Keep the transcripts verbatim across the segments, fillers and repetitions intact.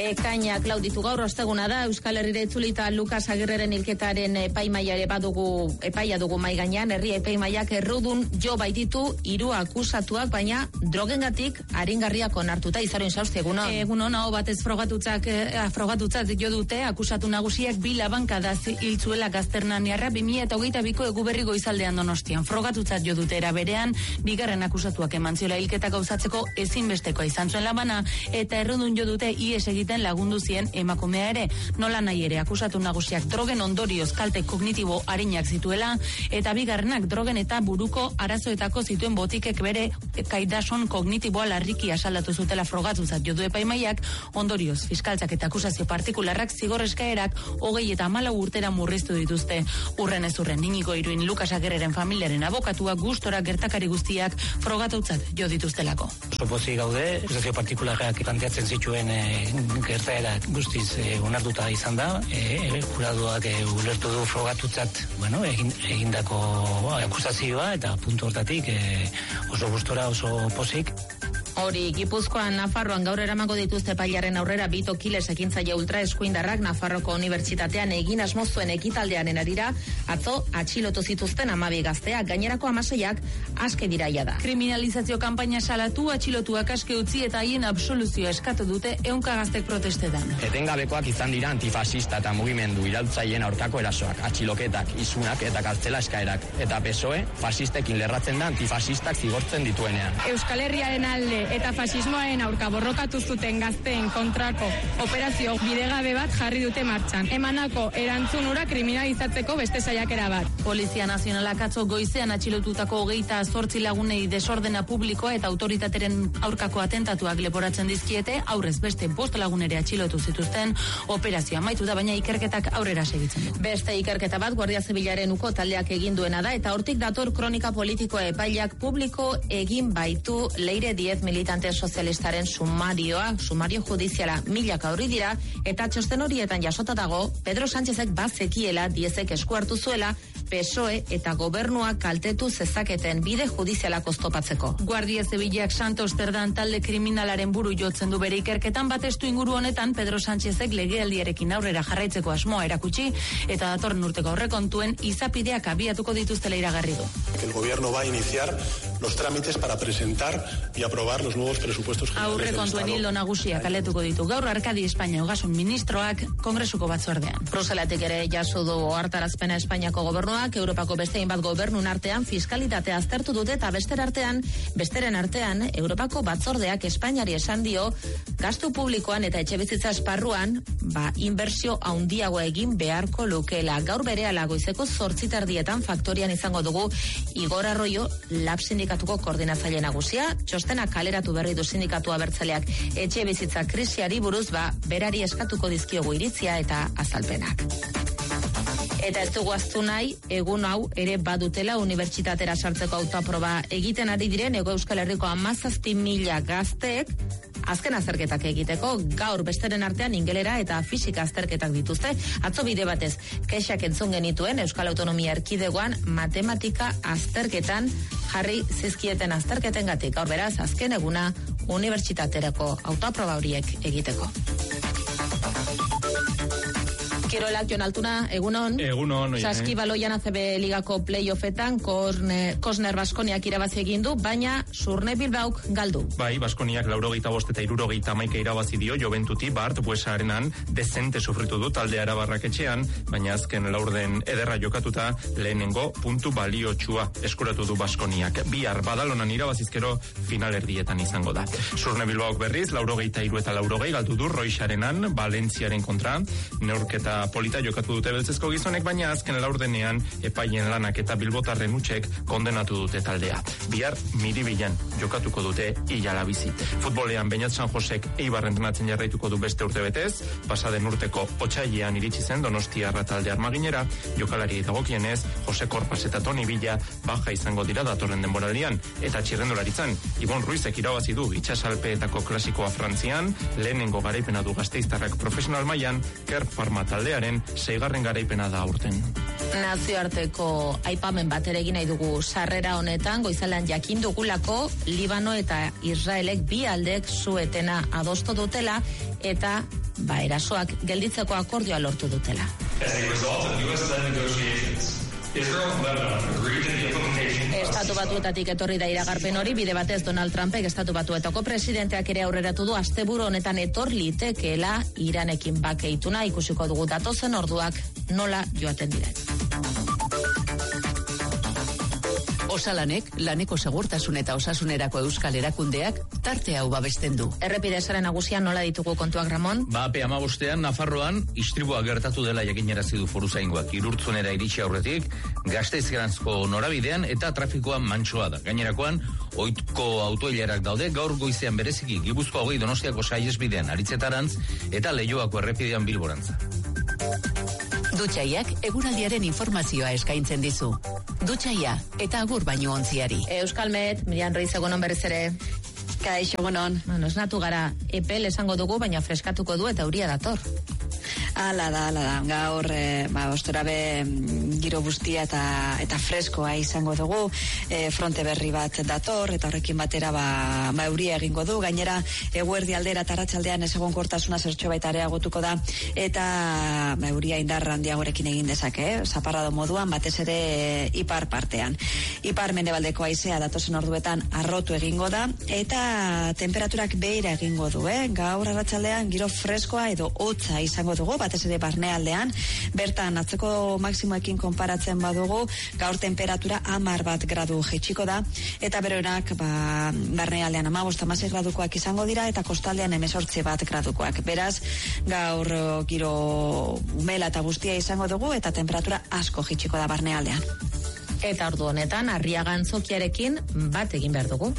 Ekaina Klauditu gaur osteguna da, Euskal Herrira itzulita Lukas Agirreren hilketaren epaimaia ere badugu, epaia dugu mai gainean, herri epaimaiak errudun jo baititu hiru akusatuak, baina drogengatik aringarriak onartuta. Izaroin Sauzti, egunon. Egunon, hau batez frogatutzak, eh, frogatutzat jo dute, akusatu nagusiak bi labankada hiltzuela Gazternaniarra bi mila hogeita biko eguberri goizaldean Donostian. Frogatutzat jo dute era berean, bigarren akusatuak eman ziola hilketa gauzatzeko ezinbestekoa izan zuen labana, eta errudun jo dute ies egiten lagundu zien emakumea ere. Nola nahi ere, akusatu nagusiak drogen ondorioz kalte kognitibo arinak zituela, eta bigarrenak drogen eta buruko arazoetako zituen botikek bere kaidason kognitiboa larriki asaldatu zutela frogatutzat jo du epaimaiak, ondorioz fiskaltzak eta akusazio partikularrak zigor eskaerak hogei eta hamalau urtera murriztu dituzte. Urren ez urren, Iñigo Iruin Lukas Agirreren familiaren abokatuak gustora gertakari guztiak frogatutzat jo dituztelako. Oso pozik gaude, akusazio partikularrak planteatzen zituen e, gertaerak guztiz e, onartuta izan da, e, juraduak e, ulertu du frogatutzat, bueno, egin, egindako akusazioa, eta puntu hortatik e, oso gustora, oso pozik. Hori, Gipuzkoan, Nafarroan gaur eramango dituzte epailaren aurrera Bito Kiles ekintzaile ultra eskuindarrak Nafarroko Unibertsitatean egin asmo zuen ekitaldearen arira, atzo atxilotu zituzten hamabi gazteak, gainerako hamaseiak aske diraia da. Kriminalizazio kanpaina salatu, atxilotuak aske utzi eta haien absoluzioa eskatu dute ehunka gaztek protestetan. Etengabekoak izan dira antifasista eta mugimendu iraultzaileen aurkako erasoak, atxiloketak, isunak eta kartzela eskaerak, eta P S O E fasistekin lerratzen da antifasistak zigortzen dituenean. Euskal Herriaren alde eta fasismoaren aurka borrokatu zuten gazteen kontrako operazio bidegabe bat jarri dute martxan. Emanako erantzun hura kriminalizatzeko beste saiakera bat. Polizia Nazionalak atzo goizean atxilotutako hogeita zortzi lagunei desordena publikoa eta autoritateren aurkako atentatuak leporatzen dizkiete, aurrez beste bost lagunere atxilotu zituzten, operazioa amaitu da, baina ikerketak aurrera segitzen du. Beste ikerketa bat Guardia Zibilaren uko taldeak egin duena da, eta hortik dator kronika politikoa epaileak publiko egin baitu Leire Diez militante sozialistaren sumarioa, sumario judiziala milaka horri dira, eta txosten horietan jasota dago, Pedro Sánchezek bazekiela Diezek esku hartu zuela, P S O E eta gobernua kaltetu zezaketen bide judizialak oztopatzeko. Guardia Zibilak Santos Terdan talde kriminalaren buru jotzen du bere ikerketan, batestu inguru honetan Pedro Sánchezek legealdiarekin aurrera jarraitzeko asmoa erakutsi, eta datorren urteko aurrekontuen izapideak abiatuko dituztela iragarri du. El gobierno va a iniciar los trámites para presentar y aprobar los nuevos presupuestos generales del Estado. Aurrekontuen hildo nagusiak aletuko ditu gaur Arkadi Espainia ogasun ministroak kongresuko batzordean. Bruselatik ere jaso du ohartarazpena Espainiako gobernuak, Europako beste hainbat gobernun artean fiskalitatea aztertu dute, eta besteren artean, besteren artean Europako batzordeak Espainiari esan dio gastu publikoan eta etxebizitza esparruan, ba inbertsio handiagoa egin beharko lukeela. Gaur berehala goizeko zortzi terdietan faktorian izango dugu Igor Arroyo, Lab sindikatuko koordinatzaile nagusia, txostena kaleratu berri du sindikatu abertzaleak etxebizitza krisiari buruz, ba berari eskatuko dizkiogu iritzia eta azalpenak. Eta ez dugu aztu nahi, egun hau ere badutela unibertsitatera sartzeko autoaproba egiten ari diren Hego Euskal Herriko hamazazpi mila gazteek azken azterketak egiteko. Gaur besteren artean ingelera eta fisika azterketak dituzte. Atzo bide batez kexak entzun genituen Euskal Autonomia Erkidegoan matematika azterketan jarri zizkieten azterketengatik. Gaur beraz azken eguna unibertsitaterako autoaproba horiek egiteko. Kirolak, Jon Altuna, egunon. Egunon, oie. Saskibaloian A C B ligako playoffetan Kosner Baskoniak irabazi egin du, baina Surne Bilbauk galdu. Bai, Baskoniak laurogeita bost eta hirurogeita hamaika irabazi dio Juventuti Bart Buesa arenan dezente sufritu du talde arabarrak etxean, baina azken laurden ederra jokatuta lehenengo puntu baliotsua eskuratu du Baskoniak. Bihar Badalonan irabazizkero finalerdietan izango da. Surne Bilbauk berriz laurogeita hiru eta laurogei galdu du Roixarenan Valentziaren kontra, neurketa polita jokatu dute beltzezko gizonek, baina azken laurdenean epaien lanak eta bilbotarren utxek kondenatu dute taldea. Bihar Miribilan jokatuko dute ilalabizi. Futbolean Beñat San Josek Eibarren entrenatzen jarraituko du beste urte betez, pasaden urteko otsailean iritsi zen Donostiarra talde armaginera, jokalari dagokienez Jose Korpas eta Toni Villa baja izango dira datorren denboraldian, eta txirrendularitzan Ibon Ruizek irabazi du itxasalpeetako klasikoa Frantzian, lehenengo garaipena du Gasteiztarrak profesional mailan, Ker Parma taldearen seigarren garaipena da aurten. Nazioarteko aipamen bat ere egin nahi dugu sarrera honetan, goizalean jakin dugulako Libano eta Israelek bi aldek su-etena adostu dutela, eta ba erasoak gelditzeko akordioa lortu dutela. Estatu Batuetatik etorri da iragarpen hori, bide batez Donald Trumpek Estatu Batuetako presidenteak ere aurreratu du asteburu honetan etor litekeela Iranekin bakeituna, ikusiko dugu datozen orduak nola joaten diren. Osalanek, laneko segurtasun eta osasunerako euskal erakundeak tarte hau babesten du. Errepide sare nagusian nola ditugu kontuak, Ramon? Ba, pe hamabostean Nafarroan istripua gertatu dela jakinarazi du foruzaingoak. Irurtzunera iritsi aurretik, Gasteizganzko norabidean eta trafikoa mantsoa da. Gainerakoan, ohiko autoilarak daude, gaur goizean bereziki Gipuzkoa hogei Donostiako saihesbidean Aritzetarantz eta Leioako errepidean Bilborantza. Dutxaiak eguraldiaren informazioa eskaintzen dizu. Dutxaia eta agur baino ontziari. Euskalmet, Miriam Ruiz, egunon berriz ere. Kaixo, egunon. Bueno, esnatu gara, epel esango dugu, baina freskatuko du eta euria dator. Ala da, ala da. Gaur, e, ba, ostorabe giro guztia eta, eta freskoa izango dugu. E, fronte berri bat dator, eta horrekin batera ba, ba euria egingo du. Gainera, eguerdi aldera eta arratsaldean ezegonkortasuna zertxo baita areagotuko da. Eta ba, euria indar handiagorekin egin dezake, eh? Zaparrado moduan, batez ere e, ipar partean. Ipar mendebaldeko haizea datozen orduetan arrotu egingo da. Eta temperaturak behera egingo du, eh? Gaur arratsaldean giro freskoa edo hotza izango dugu, batez ere barnealdean, bertan atzeko maksimoekin konparatzen badugu, gaur temperatura hamar bat gradu jaitsiko da, eta beroenak ba, barnealdean hamabost hamasei gradukoak izango dira, eta kostaldean hemezortzi bat gradukoak. Beraz, gaur giro umela eta guztia izango dugu, eta temperatura asko jaitsiko da barnealdean. Eta ordu honetan, Arriaga Antzokiarekin bat egin behar dugu.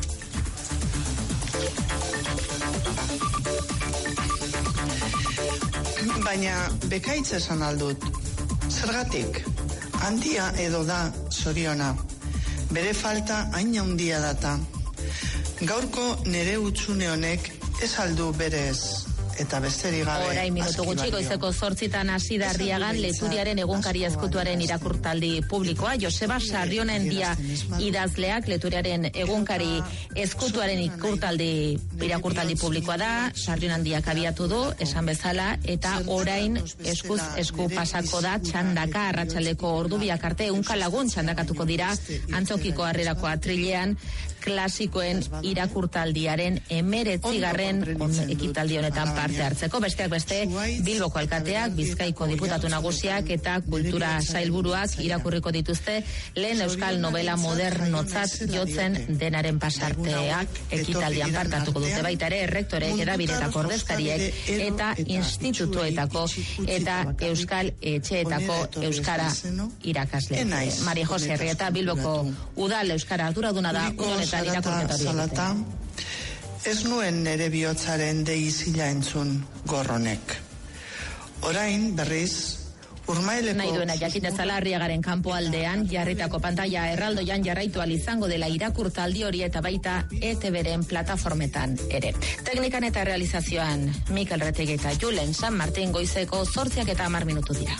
Baina bekaitz esan aldut. Zergatik, handia edo da zoriona. Bere falta hain handia data. Gaurko nere utzune honek ez aldu berez. Eta besterik gabe. Orain minutu gutxi goizeko zortzitan hasi da Arriagan Leturiaren egunkari ezkutuaren irakurtaldi publikoa. Joseba Sarrionen dia idazleak Leturiaren egunkari ezkutuaren ikurtaldi irakurtaldi publikoa da. Sarrionen diak abiatu du, esan bezala, eta orain eskuz esku pasako da txandaka arratsaldeko ordu biak arte ehunka lagun txandakatuko dira Antzokiko Harrerako atrilean klasikoen irakurtaldiaren emeretzigarren ekitaldi honetan parte hartzeko. Besteak beste, Bilboko alkateak, Bizkaiko diputatu nagusiak eta kultura sailburuak irakurriko dituzte lehen euskal novela modernotzat jotzen denaren pasarteak ekitaldian parte hartuko dute baita ere errektorek, erabiretako ordezkariek eta institutuetako eta euskal etxeetako euskara irakasle. Maria Jose Herrieta, Bilboko udal euskara arduraduna da, unonetan Salata, ez nuen nere bihotzaren deizila entzun gorronek. Orain, berriz, urmaeleko... Nahi duena jakin dezala Arriagaren kanpoaldean jarritako pantalla erraldoian jarraitu izango dela irakurtaldi hori eta baita E T Bren plataformetan ere. Teknikan eta realizazioan Mikel Retegi eta Julen San Martin goizeko zortziak eta hamar minutu dira.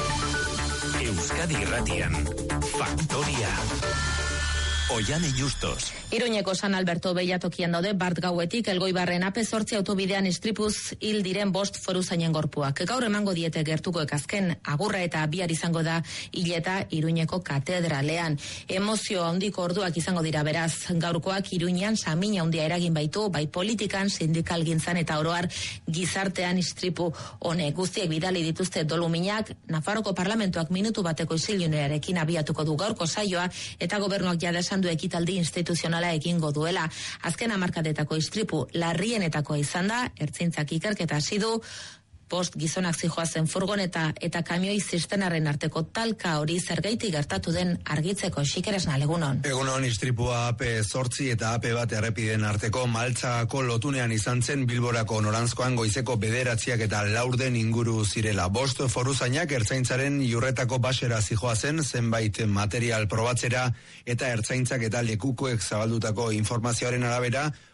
Euskadi Irratian, Faktoria. Oiane Justos. Iruñeko San Alberto behiatokian daude bart gauetik Elgoibarren A P zortzi autobidean istripuz hil diren bost foruzainen gorpuak. Gaur emango diete gertuko ekazken agurra eta bihar izango da hileta Iruñeko katedralean. Emozio handiko orduak izango dira beraz. Gaurkoak Iruñan samina handia eragin baitu, bai politikan, sindikalgintzan eta oroar gizartean istripu honek. Guztiek bidali dituzte doluminak, Nafarroko parlamentuak minutu bateko isilunearekin abiatuko du gaurko saioa eta gobernuak jada esan du ekitaldi instituzionala egingo duela. Azken hamarkadetako istripu larrienetakoa izan da, ertzaintzak ikerketa hasi du, bost gizonak zihoazen furgoneta eta kamioi zistenarren arteko talka hori zergaiti gertatu den argitzeko. Xikeresna, egunon. Egunon, istripua A P zortzi eta A P bat errepiden arteko Maltzako lotunean izan zen Bilborako noranzkoan goizeko bederatziak eta laurden inguru zirela. Bost foruzainak ertzaintzaren jurretako basera zihoazen zenbait material probatzera eta ertzaintzak eta lekukoek zabaldutako informazioaren arabera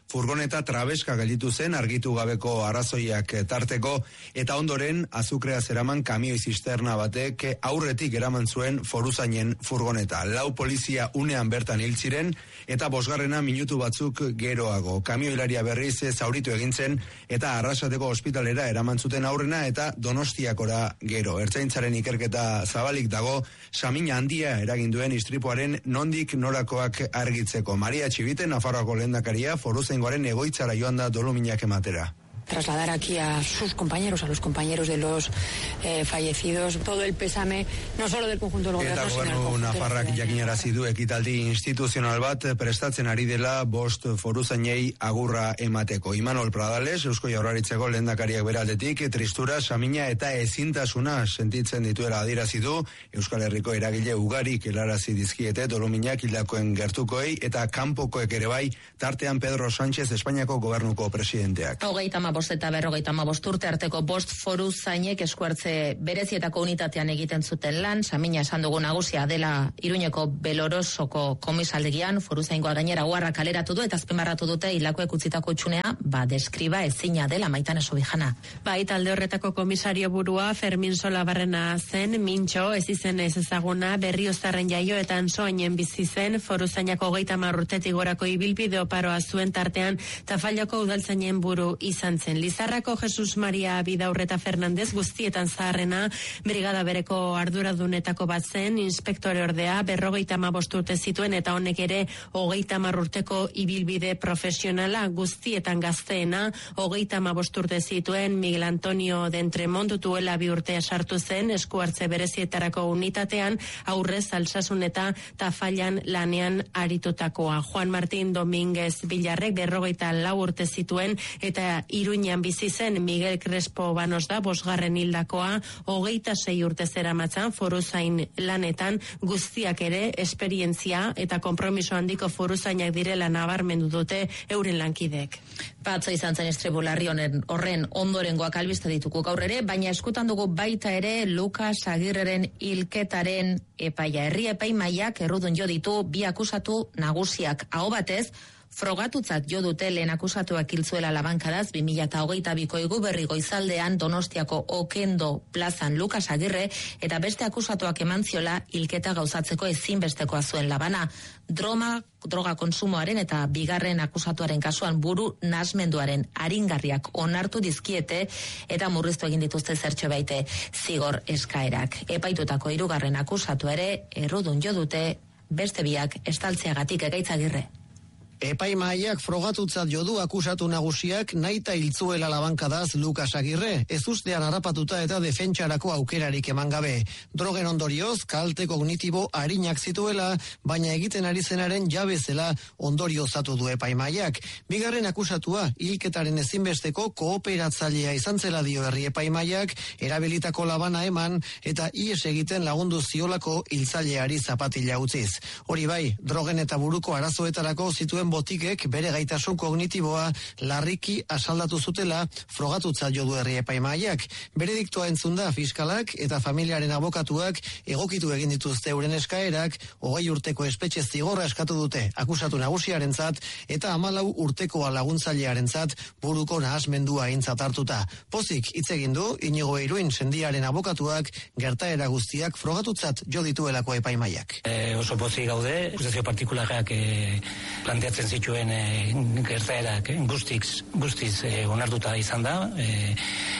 furgoneta trabeska gelditu zen argitu gabeko arrazoiak tarteko, eta ondoren azukrea zeraman kamioi zisterna batek aurretik eraman zuen foruzainen furgoneta. Lau polizia unean bertan hil ziren eta bosgarrena minutu batzuk geroago. Kamioilaria berriz zauritu egin zen eta Arrasateko ospitalera eraman zuten aurrena eta Donostiakora gero. Ertzaintzaren ikerketa zabalik dago samina handia eragin duen istripuaren nondik norakoak argitzeko. Maria Txibite, Nafarroako lehendakaria, foruzaingoaren egoitzara joan da doluminak ematera. Trasladar aquí a sus compañeros, a los compañeros de los eh, fallecidos, todo el pésame, no solo del conjunto del gobierno, eta sino del gobernu conjunto Nafarrak jakinarazi du ekitaldi instituzional bat prestatzen ari dela bost foruzainei agurra emateko. Imanol Pradales, Eusko Jaurlaritzako lehendakariak beraldetik, tristura, samina eta ezintasuna sentitzen dituela adierazi du. Euskal Herriko eragile ugarik helarazi dizkiete doluminak hildakoen gertukoei eta kanpokoek ere bai, tartean Pedro Sánchez, Espainiako gobernuko presidenteak. Hogeita bost eta berrogeita hamabost urte arteko bost foruzainek eskuartze berezietako unitatean egiten zuten lan, samina esan dugu nagusia dela Iruñeko Belorosoko komisaldegian, foruzaingoa gainera oharra kaleratu du eta azpimarratu dute hilakoek utzitako txunea, ba deskriba ezina dela. Maitane Sobijana. Bai, talde horretako komisario burua Fermin Solabarrena zen, mintxo, ez izen ez ezaguna, Berriozarren jaioetan soinen bizi zen, foruzainako hogeita hamar urtetik gorako ibilbide oparoa zuen tartean, Tafallako udaltzainen buru izan zen. Lizarrako Jesus Maria Bidaurreta Fernandez guztietan zaharrena, brigada bereko arduradunetako bat zen, inspektore ordea berrogeita hamabost urte zituen eta honek ere hogeita hamar urteko ibilbide profesionala, guztietan gazteena, hogeita hamabost urte zituen. Miguel Antonio de Entremont duela bi urtea sartu zen eskuartze berezietarako unitatean, aurrez Alsasun eta Tafallan lanean aritutakoa. Juan Martín Domínguez Villarrek berrogeita lau urte zituen eta Iruñan bizi zen. Miguel Crespo Banos da bosgarren hildakoa, hogeita sei urte zeramatzan foruzain lanetan, guztiak ere esperientzia eta konpromiso handiko foruzainak direla nabarmendu dute euren lankidek. Patzo izan zen istribularri honen horren ondorengoak albiste dituko gaur ere, baina eskutan dugu baita ere Lukas Agirreren hilketaren epaia. Herri epaimaiak errudun jo ditu bi akusatu nagusiak. Aho batez, frogatutzat jo dute lehen akusatuak hiltzuela labankadaz bi mila hogeita biko Eguberri goizaldean Donostiako Okendo plazan Lukas Agirre eta beste akusatuak eman ziola hilketa gauzatzeko ezinbestekoa zuen labana. Droma, droga konsumoaren eta bigarren akusatuaren kasuan buru nasmenduaren aringarriak onartu dizkiete eta murriztu egin dituzte zertxo baite zigor eskaerak. Epaitutako hirugarren akusatu ere errudun jo dute, beste biak estaltzeagatik. Egaitz Agirre. Epaimahaiak frogatutzat jodu akusatu nagusiak naita hiltzuela labankadaz Lukas Agirre, ez ustean harrapatuta eta defentsarako aukerarik eman gabe. Drogen ondorioz, kalte kognitibo arinak zituela, baina egiten ari zenaren jabezela ondoriozatu du epaimahaiak. Bigarren akusatua, hilketaren ezinbesteko kooperatzailea izan zela dio herri epaimahaiak, erabilitako labana eman eta ies egiten lagundu ziolako hiltzaileari zapatila utziz. Hori bai, drogen eta buruko arazoetarako zituen botikek bere gaitasun kognitiboa larriki asaldatu zutela frogatutza jo du herri epaimahaiak. Berediktoa entzunda fiskalak eta familiaren abokatuak egokitu egin dituzte euren eskaerak, hogei urteko espetxe zigorra eskatu dute akusatu nagusiarentzat eta hamalau urtekoa laguntzailearentzat buruko nahasmendua aintzat hartuta. Pozik hitz egin du Inigo Iruin sendiaren abokatuak gertaera guztiak frogatutzat jo dituelako epaimahaiak. E, oso pozik gaude, akusazio partikularrak e, planteatzen zituen e, gertaerak e, guztiz, guztiz e, onartuta izan da, e,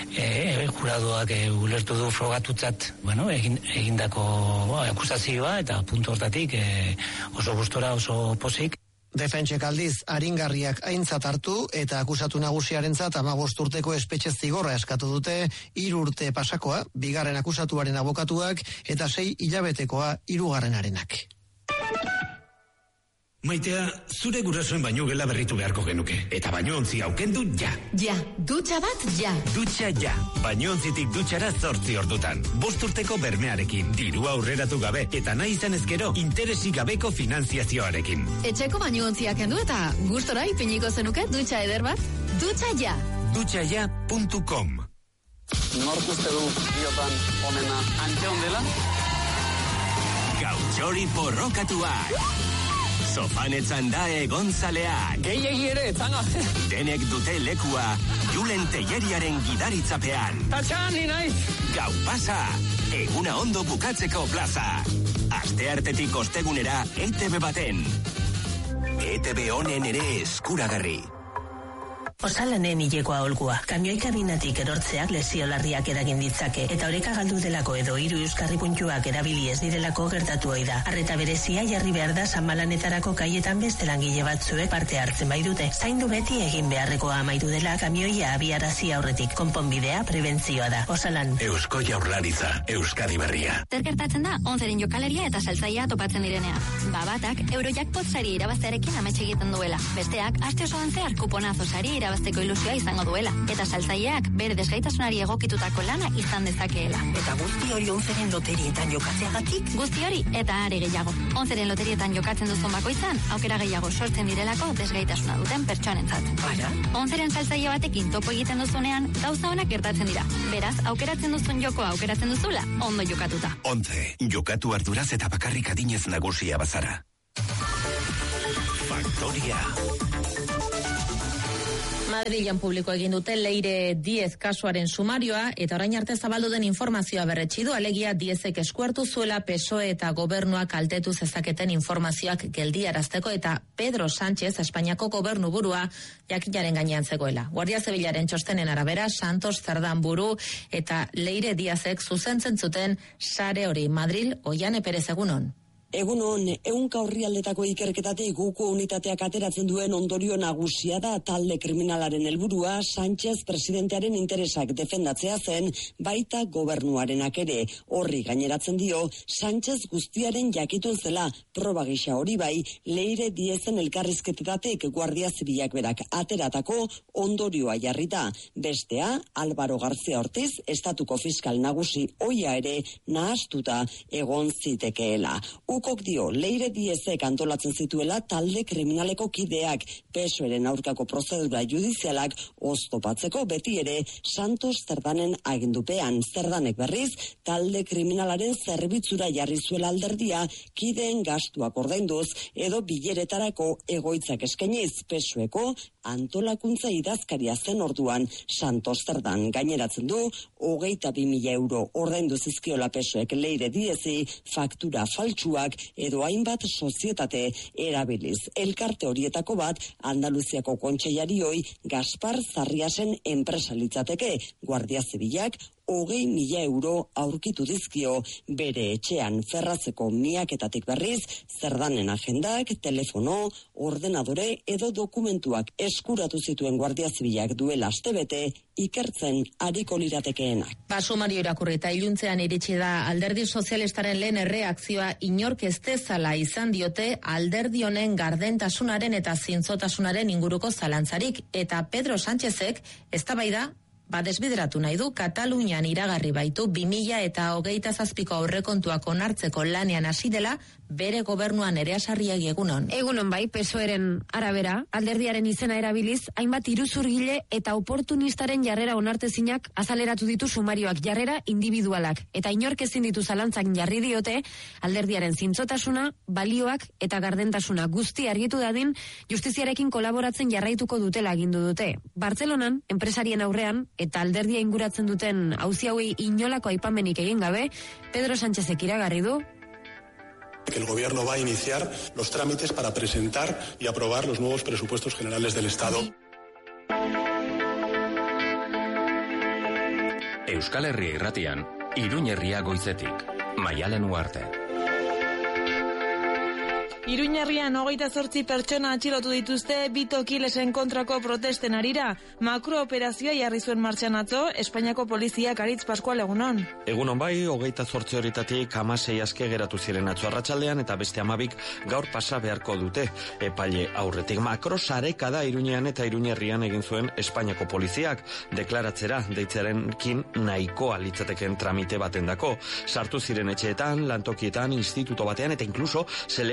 e, juradoak e, ulertu du frogatutzat, bueno, egin, egindako akusazioa eta puntu hortatik e, oso gustora, oso pozik. Defentsek aldiz aringarriak aintzat hartu eta akusatu nagusiarentzat hamabost urteko espetxe zigorra eskatu dute, hiru urte pasakoa, bigarren akusatuaren abokatuak eta sei hilabetekoa hirugarrenarenak. Maitea, zure gurasoen baino gela berritu beharko genuke. Eta bainoontzi aukendu ja. Ja, dutxa bat ja. Dutxa ja. Bainoontzitik dutxara zortzi ordutan. Bost urteko bermearekin, dirua aurreratu gabe, eta nahi izan ezkero, interesik gabeko finanziazioarekin. Etxeko bainoontziak kendu eta gustora ipiniko zenuke dutxa eder bat? Dutxa ja. dutxa ja puntu com. Nork uste du biotan onena antxe ondela? Gautxori porrokatua. Sofan etzan da egontzaleak. Gehiegi ere, etzanga. Denek dute lekua, Julen Telleriaren gidaritzapean. Tatxan, ni naiz. Gau pasa, eguna ondo bukatzeko plaza. Asteartetik ostegunera E T B baten. E T B honen ere eskuragarri. Osalanen hilekoa olgua. Kamioi kabinatik erortzeak lesio larriak eragin ditzake eta oreka galdu delako edo hiru euskarri puntuak erabili ez direlako gertatu ohi da. Arreta berezia jarri behar da sanmalanetarako kaietan beste langile batzuek parte hartzen bai dute. Zaindu beti egin beharrekoa amaitu dela kamioia abiarazi aurretik. Konponbidea prebentzioa da. Osalan. Eusko Jaurlaritza, Euskadi Berria. Zer gertatzen da onzeren jokaleria eta saltzailea topatzen direnean. Ba batak Eurojackpot sari irabaztearekin amets egiten duela. Besteak aste osoan zehar kuponazo sari irabazteko ilusioa izango duela. Eta saltzaileak bere desgaitasunari egokitutako lana izan dezakeela. Eta guzti hori onzeren loterietan jokatzeagatik? Guzti hori eta are gehiago. Onzeren loterietan jokatzen duzun bakoitzan, aukera gehiago sortzen direlako desgaitasuna duten pertsonentzat. Ara? Onzeren saltzaile batekin topo egiten duzunean, gauza honak gertatzen dira. Beraz, aukeratzen duzun jokoa aukeratzen duzula, ondo jokatuta. Ontze, jokatu arduraz eta bakarrik adinez nagusia bazara. Faktoria. Madrilen publiko egin dute Leire Diez kasuaren sumarioa eta orain arte zabaldu den informazioa berretsi du, alegia Diezek eskuartu zuela P S O E eta gobernuak kaltetu zezaketen informazioak geldiarazteko eta Pedro Sánchez Espainiako gobernuburua jakinaren gainean zegoela. Guardia Zibilaren txostenen arabera Santos Zerdan buru eta Leire Diezek zuzentzen zuten sare hori. Madril, Oiane Perez, egunon. Egunon, ehunka orrialdetako ikerketatik guko unitateak ateratzen duen ondorio nagusia da talde kriminalaren helburua Sánchez presidentearen interesak defendatzea zen, baita gobernuarenak ere. Horri gaineratzen dio, Sánchez guztiaren jakitun zela, proba gisa hori bai, Leire Diezen elkarrizketetatik Guardia Zibilak berak ateratako ondorioa jarrita. Bestea, Álvaro García Ortiz, estatuko fiskal nagusi oia ere nahastuta egon zitekeela. Ukok dio, Leire Diezek antolatzen zituela talde kriminaleko kideak P S O E-ren aurkako prozedura judizialak oztopatzeko beti ere Santos Zerdanen agindupean. Zerdanek berriz, talde kriminalaren zerbitzura jarri zuela alderdia kideen gastuak ordainduz edo bileretarako egoitzak eskainiz. P S O E-ko antolakuntza idazkaria zen orduan Santos Zerdan gaineratzen du, hogeita bi mila euro ordaindu zizkiola P S O E-k Leire Diezi faktura faltsuak edo hainbat sozietate erabiliz. Elkarte horietako bat Andaluziako kontseilarioi Gaspar Zarriasen enpresa litzateke. Guardia Zibilak hogei mila euro aurkitu dizkio bere etxean. Ferrazeko miaketatik berriz, Zerdanen agendak, telefono, ordenadore edo dokumentuak eskuratu zituen Guardia Zibilak duela astebete ikertzen ariko liratekeenak. Ba, sumario irakurri eta iluntzean iritsi da Alderdi Sozialistaren lehen erreakzioa inork ez dezala izan diote alderdi honen gardentasunaren eta zintzotasunaren inguruko zalantzarik, eta Pedro Sánchezek eztabaida Ba, desbideratu nahi du, Katalunian iragarri baitu bi mila eta hogeita zazpiko aurrekontuak onartzeko lanean hasi dela bere gobernuan ere asarriagi egunon. Egunon bai, P S O E-ren arabera, alderdiaren izena erabiliz, hainbat iruzurgile eta oportunistaren jarrera onartezinak azaleratu ditu sumarioak, jarrera individualak. Eta inork ezin ditu zalantzak jarri diote, alderdiaren zintzotasuna, balioak eta gardentasuna guzti argitu dadin, justiziarekin kolaboratzen jarraituko dutela agindu dute. Bartzelonan, enpresarien aurrean, eta alderdia inguratzen duten auzi hauei inolako aipamenik egin gabe, Pedro Sánchezek iragarri du que el gobierno va a iniciar los trámites para presentar y aprobar los nuevos presupuestos generales del Estado. Euskal Herria irratian, Iruñ herria goizetik, Maialen Uarte. Iruñ herrian hogeita zortzi pertsona atxilotu dituzte bi tokilesen kontrako protesten arira. Makrooperazioa jarri zuen martxan atzo, Espainiako poliziak Aritz Pascual egunon. Egunon bai, hogeita zortzi horitatik hamasei aske geratu ziren atzo arratsaldean eta beste hamabik gaur pasa beharko dute epaile aurretik. Makro sareka da Iruñean eta Iruñ herrian egin zuen Espainiako poliziak deklaratzera deitzerenkin nahikoa litzateken tramite batendako. Sartu ziren etxeetan, lantokietan, instituto batean eta inkluso selektibitate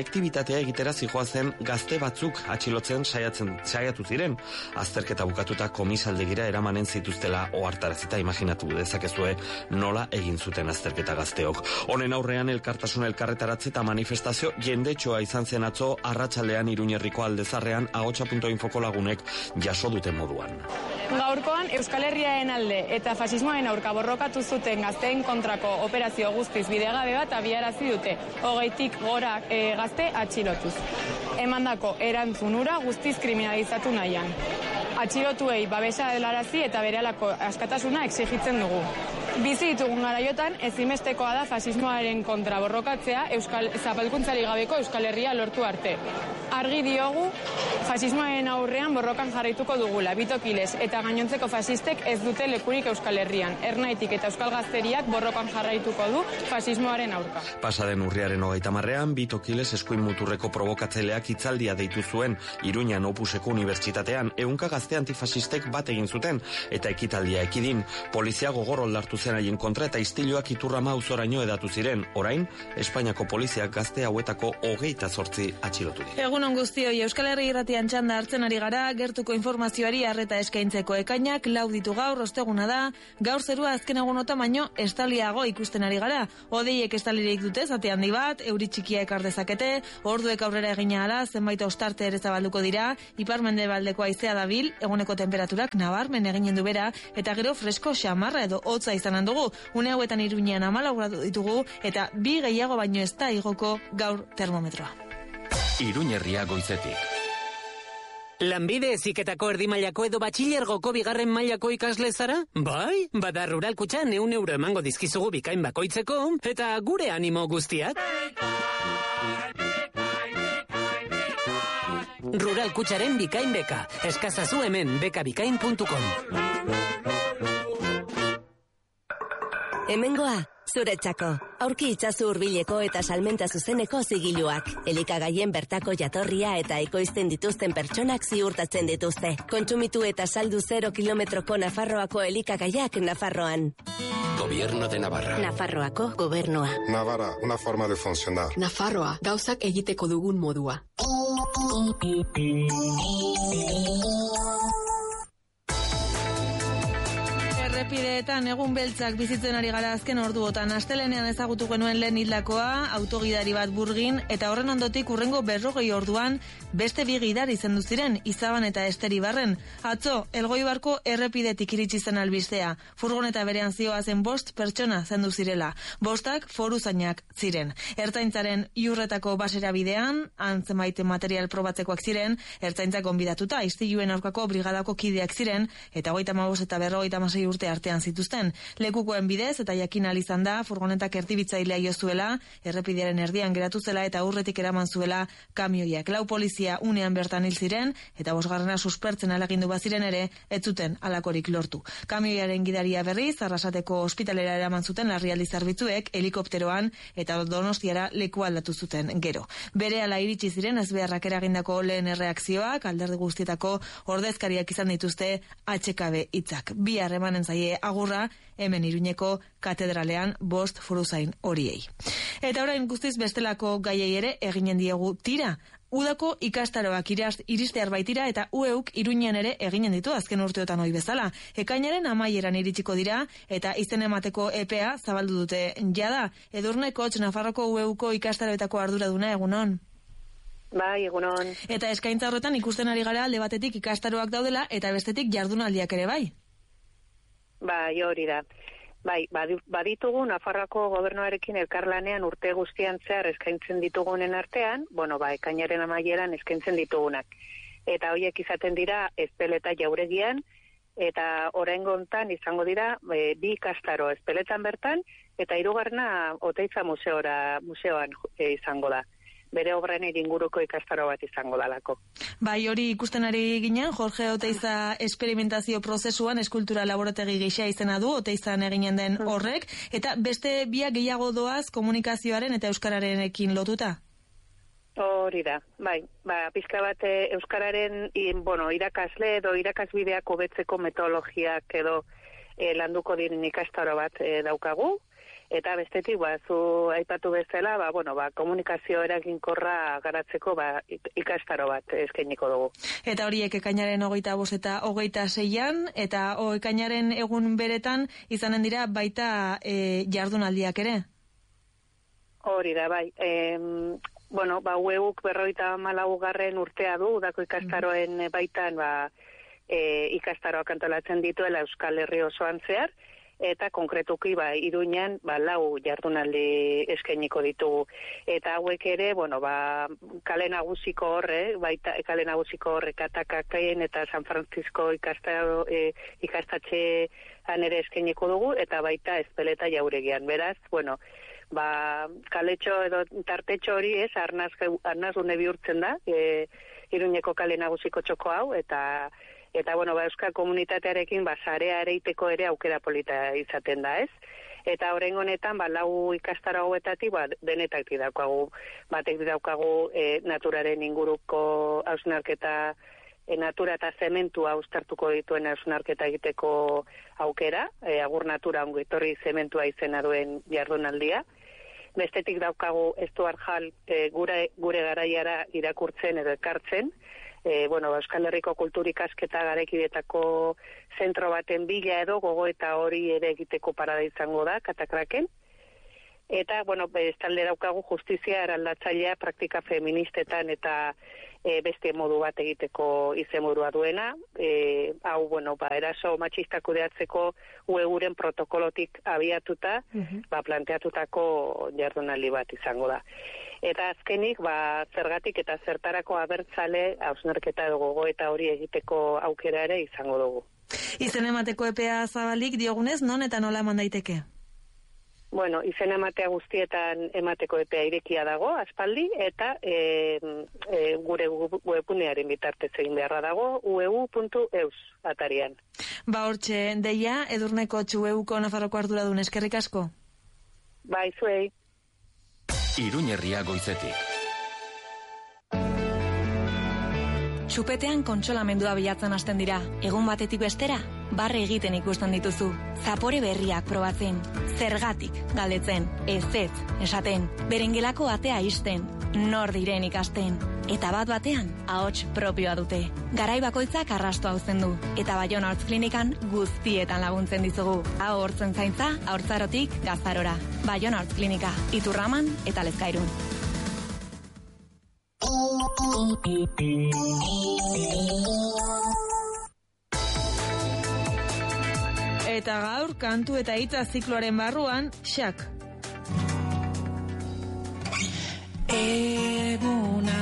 unibertsitatea egitera zijoazen gazte batzuk atxilotzen saiatzen saiatu ziren. Azterketa bukatuta komisaldegira eramanen zituztela ohartarazita. Imaginatu dezakezue nola egin zuten azterketa gazteok. Honen aurrean elkartasun elkarretaratze eta manifestazio jendetxoa izan zen atzo arratsaldean Iruñerriko Aldezarrean ahotsa puntu infoko lagunek jaso duten moduan. Gaurkoan Euskal Herriaren alde eta fasismoaren aurka borrokatu zuten gazteen kontrako operazio guztiz bidegabe bat abiarazi dute, hogeitik gora e, gazte atxilotuz. Emandako erantzunura guztiz kriminalizatu nahian. Atxilotuei babesa helarazi eta berehalako askatasuna exigitzen dugu. Bizi ditugun garaiotan ezinbestekoa da fasismoaren kontra borrokatzea Euskal zapalkuntzari gabeko Euskal Herria lortu arte. Argi diogu fasismoaren aurrean borrokan jarraituko dugula. Bitokiles eta gainontzeko fasistek ez dute lekurik Euskal Herrian. Ernaitik eta Euskal Gazteriak borrokan jarraituko du fasismoaren aurka. Pasaden urriaren hogeita marrean, Bitokiles eskuin muturreko probokatzaileak hitzaldia deitu zuen Iruñan Opuseko Unibertsitatean. Ehunka gazte antifasistek bat egin zuten eta ekitaldia ekidin. Polizia gogor oldartu zen haien kontra eta istiluak Iturrama auzoraino edatu ziren. Orain, Espainiako poliziak gazte hauetako hogeita zortzi atxilotu dira. Egunon guztioi, Euskal Herri irratian txanda hartzen ari gara, gertuko informazioari arreta eskaintzeko ekainak lau ditu gaur, osteguna da, gaur zerua azken egunota baino estaliago ikusten ari gara. Odeiek estalirik dute, zate handi bat, euri txikia ekar dezakete, orduek aurrera egina ala, zenbait ostarte ere zabalduko dira, ipar-mendebaldeko haizea dabil, eguneko temperaturak nabarmen eginen du bera, eta gero fresko xamarra edo hotza izanan dugu. Une hauetan Iruñean hamalau gradu ditugu, eta bi gehiago baino ez da igoko gaur termometroa. Iruñerria goizetik. Lanbide heziketako erdi mailako edo batxilergoko bigarren mailako ikasle zara? Bai, bada Rural Kutxan ehun euro emango dizkizugu bikain bakoitzeko, eta gure animo guztiak. Rural Kutxaren bikain beka. Eskazazu hemen bekabikain puntu com. Hemengoa, zuretzako. Aurki itzazu hurbileko eta salmenta zuzeneko zigiluak. Elikagaien bertako jatorria eta ekoizten dituzten pertsonak ziurtatzen dituzte. Kontsumitu eta saldu zero kilometroko Nafarroako elikagaiak Nafarroan. Gobierno de Navarra. Nafarroako gobernua. Navarra, una forma de funcionar. Nafarroa, gauzak egiteko dugun modua. Errepideetan egun beltzak bizitzen ari gara azken orduotan. Astelenean ezagutu genuen lehen hildakoa, autogidari bat Burgin, eta horren ondotik urrengo berrogei orduan beste bi gidari zendu ziren, Izaban eta Esteribarren. Atzo, Elgoibarko errepidetik iritsi zen albistea. Furgoneta berean zioazen bost pertsona zendu zirela. Bostak foruzainak ziren. Ertzaintzaren Iurretako basera bidean, antzemaite material probatzekoak ziren, ertzaintzak gonbidatuta, istiluen aurkako brigadako kideak ziren, eta hogeita hamabost eta berrogeita hamasei urte artean zituzten. Lekukoen bidez eta jakin ahal izan da furgonetak erdibitzailea jo zuela, errepidearen erdian geratu zela eta aurretik eraman zuela kamioiak. Lau polizia unean bertan hil ziren eta bosgarrena suspertzen alagindu baziren ere ez zuten halakorik lortu. Kamioiaren gidaria berriz Arrasateko ospitalera eraman zuten larrialdi zerbitzuek helikopteroan eta Donostiara leku aldatu zuten gero. Berehala iritsi ziren ezbeharrak eragindako lehen erreakzioak, alderdi guztietako ordezkariak izan dituzte H K B hitzak. Bi harremanen zaie agurra hemen Iruñeko katedralean bost foruzain horiei. Eta orain guztiz bestelako gaiei ere eginen diegu tira. Udako ikastaroak iristear baitira eta ueuk Iruñean ere eginen ditu azken urteotan ohi bezala. Ekainaren amaieran iritsiko dira eta izen emateko epea zabaldu dute jada. Edurne Kotx, Nafarroko ueuko ikastaroetako arduraduna, egunon. Bai, egunon. Eta eskaintza horretan ikusten ari gara alde batetik ikastaroak daudela eta bestetik jardunaldiak ere bai. Bai, hori da. Bai, baditugu Nafarroako gobernuarekin elkarlanean urte guztian zehar eskaintzen ditugunen artean, bueno, ba, ekainaren amaieran eskaintzen ditugunak. Eta horiek izaten dira Ezpeleta Jauregian, eta oraingo hontan izango dira e, bi ikastaro Ezpeletan bertan, eta hirugarrena Oteiza museora, museoan e, izango da. Bere obren inguruko ikastaro bat izango dalako. Bai, hori ikusten ari ginen, Jorge Oteiza esperimentazio prozesuan eskultura laborategi gisa izena du, Oteizan eginen den horrek, eta beste biak gehiago doaz komunikazioaren eta euskararenekin lotuta? Hori da, bai, ba, pizka bat euskararen, in, bueno, irakasle edo irakasbideak hobetzeko metodologiak edo e, landuko diren ikastaro bat e, daukagu, Eta bestetik, ba, zu aipatu bezala, ba, bueno, ba, komunikazio eraginkorra garatzeko ba, ikastaro bat eskainiko dugu. Eta horiek ekainaren hogeita bost eta hogeita seian, eta o, ekainaren egun beretan izanen dira baita e, jardunaldiak ere? Hori da, bai. E, bueno, ba, U E Uk berroita malaugarren urtea du, udako ikastaroen baitan, ba, e, ikastaroak antolatzen dituela Euskal Herri osoan zehar, eta konkretuki ba Iruñan ba lau jardunaldi eskainiko ditugu eta hauek ere bueno ba kale nagusiko horre baita kale nagusiko horre Katakakaien eta San Francisco ikastaro e, ikastatxean ere eskainiko dugu eta baita Ezpeleta Jauregian. Beraz, bueno, ba kaletxo edo tartetxo hori ez arnaz arnazune bihurtzen da e, Iruñeko kale nagusiko txoko hau eta Eta, bueno, ba, euskal komunitatearekin, ba, sarea ereiteko ere aukera polita izaten da, ez? Eta orain honetan, ba, lau ikastaro hauetatik, ba, denetak didaukagu. Batek didaukagu e, naturaren inguruko hausnarketa, e, natura eta zementua uztartuko dituen hausnarketa egiteko aukera, e, agur natura ongo etorri zementua izena duen jardunaldia. Bestetik daukagu Estuar Hall e, gure, gure garaiara irakurtzen edo ekartzen, E, bueno, Euskal Herriko kulturikasketa garekidetako zentro baten bila edo gogo eta hori ere egiteko parada izango da, Katakraken. Eta, bueno, bestalde daukagu justizia eraldatzailea praktika feministetan eta e, beste modu bat egiteko izenburua duena. E, hau, bueno, ba, eraso matxista kudeatzeko U E Uren protokolotik abiatuta, uh-huh. ba, planteatutako jardunaldi bat izango da. Eta azkenik, ba, zergatik eta zertarako abertzale hausnarketa edo gogo eta hori egiteko aukera ere izango dugu. Izen emateko epea zabalik diogunez, non eta nola eman daiteke? Bueno, izen ematea guztietan emateko epea irekia dago, aspaldi, eta e, e, gure webgunearen bitartez egin beharra dago, u e u puntu eus atarian. Ba, hortxe, deia, Edurneko Txueuko Nafarroko arduradun eskerrik asko? Bai, zuei. Iruñerria goizetik. Txupetean kontsolamendua bilatzen hasten dira. Egun batetik bestera, barre egiten ikusten dituzu. Zapore berriak probatzen. Zergatik galdetzen. Ez ez, esaten. Berengelako atea isten. Nor diren ikasten. Eta bat batean, ahots propioa dute. Garai bakoitzak arrasto hauzen du. Eta Baiona Hortz Klinikan guztietan laguntzen dizugu. Hau hortzen zaintza, haurtzarotik gazarora. Baiona Hortz Klinika, Iturraman eta Lezkairun. Eta gaur, kantu eta hitza zikloaren barruan, xak. Eguna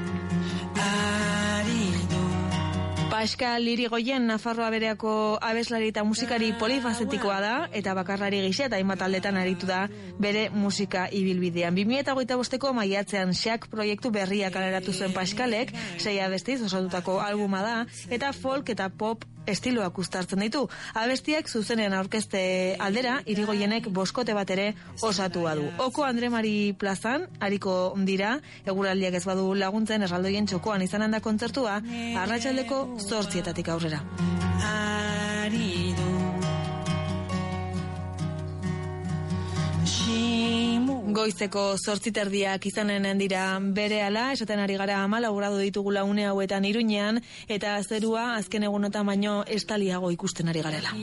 ari du. Pascal Irigoyen Nafarroa bereako abeslari eta musikari polifazetikoa da, eta bakarlari gisa eta hainbat aldetan aritu da bere musika ibilbidean. bi mila hogeita bosteko maiatzean xak proiektu berria kaleratu zuen Pascalek, sei abestiz osatutako albuma da, eta folk eta pop estiloak uztartzen ditu. Abestiak zuzenean aurkezte aldera, Irigoyenek boskote bat ere osatua du. Oko Andre Mari plazan, ariko dira, eguraldiak ez badu laguntzen erraldoien txokoan izanen da kontzertua, arratsaldeko zortzietatik aurrera. Ari du Goizeko zortziterdiak izanen dira berehala, esaten ari gara hamalau gradu ditugula une hauetan Iruñean, eta zerua azken egunotan baino estaliago ikusten ari garela.